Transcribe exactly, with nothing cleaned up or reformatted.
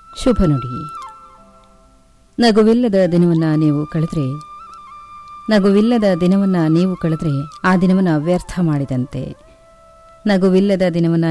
ಶುಭ ನುಡಿ. ನಗುವಿಲ್ಲದ ದಿನವನ್ನ ನೀವು ಕಳೆದ್ರೆ ನಗುವಿಲ್ಲದ ದಿನವನ್ನ ನೀವು ಕಳೆದ್ರೆ ಆ ದಿನವನ್ನ ವ್ಯರ್ಥ ಮಾಡಿದಂತೆ. ನಗುವಿಲ್ಲದ ದಿನವನ್ನ